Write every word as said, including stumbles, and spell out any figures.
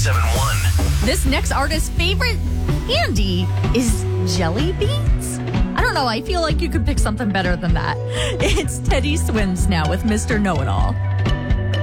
seven one. This next artist's favorite candy is jelly beans. I don't know. I feel like you could pick something better than that. It's Teddy Swims now with Mister Know-It-All.